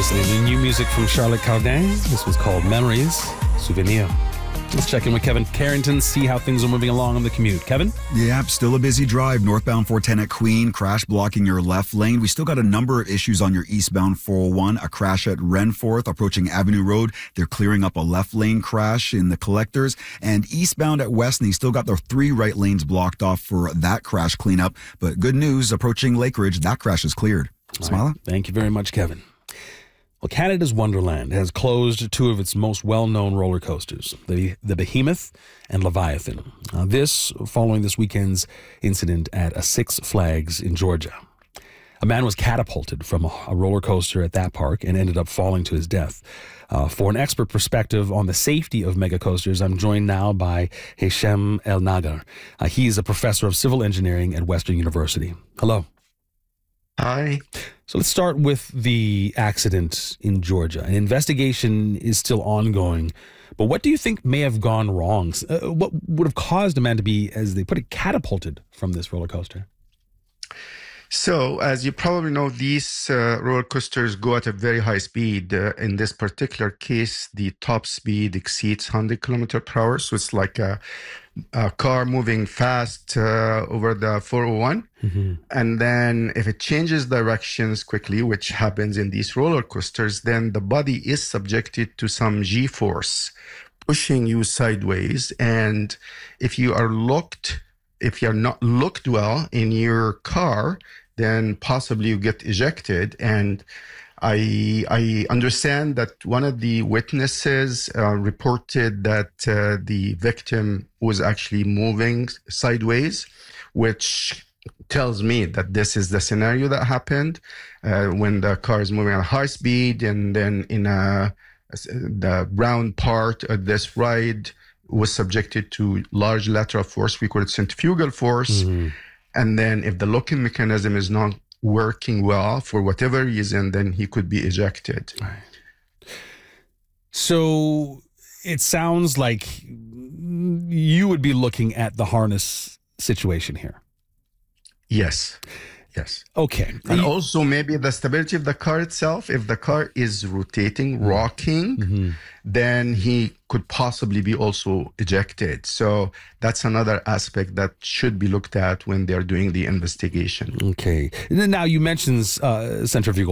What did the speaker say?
listening to new music from Charlotte Cardin. This was called Memories, Souvenir. Let's check in with Kevin Carrington, see how things are moving along on the commute. Kevin? Yep, still a busy drive. Northbound 410 at Queen, crash blocking your left lane. We still got a number of issues on your eastbound 401, a crash at Renforth approaching Avenue Road. They're clearing up a left lane crash in the collectors. And eastbound at Westney, still got the 3 right lanes blocked off for that crash cleanup. But good news, approaching Lake Ridge, that crash is cleared. Smila? Right. Thank you very much, Kevin. Well, Canada's Wonderland has closed 2 of its most well-known roller coasters, the Behemoth and Leviathan. This following this weekend's incident at a Six Flags in Georgia. A man was catapulted from a roller coaster at that park and ended up falling to his death. For an expert perspective on the safety of mega coasters, I'm joined now by Heshem El Nagar. He is a professor of civil engineering at Western University. Hello. Hi. So let's start with the accident in Georgia. An investigation is still ongoing, but what do you think may have gone wrong? What would have caused a man to be, as they put it, catapulted from this roller coaster? So, as you probably know, these roller coasters go at a very high speed. In this particular case, the top speed exceeds 100 kilometers per hour. So it's like a car moving fast over the 401. Mm-hmm. And then if it changes directions quickly, which happens in these roller coasters, then the body is subjected to some G-force pushing you sideways. And if you're not looked well in your car, then possibly you get ejected. And I understand that one of the witnesses reported that the victim was actually moving sideways, which tells me that this is the scenario that happened when the car is moving at high speed, and then in the round part of this ride was subjected to large lateral force. We call it centrifugal force. Mm-hmm. And then if the locking mechanism is not working well for whatever reason, then he could be ejected. Right. So it sounds like you would be looking at the harness situation here. Yes. Yes. Okay. And also maybe the stability of the car itself. If the car is rotating, rocking, mm-hmm. then he could possibly be also ejected. So that's another aspect that should be looked at when they're doing the investigation. Okay. Now you mentioned centrifugal